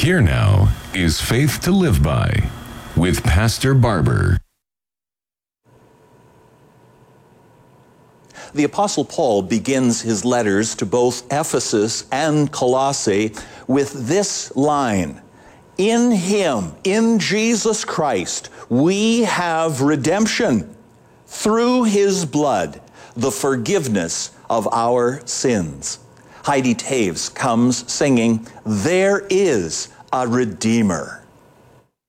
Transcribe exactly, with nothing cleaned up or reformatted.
Here now is Faith to Live By with Pastor Barber. The Apostle Paul begins his letters to both Ephesus and Colossae with this line: in him, in Jesus Christ, we have redemption through his blood, the forgiveness of our sins. Heidi Taves comes singing, "There is a Redeemer."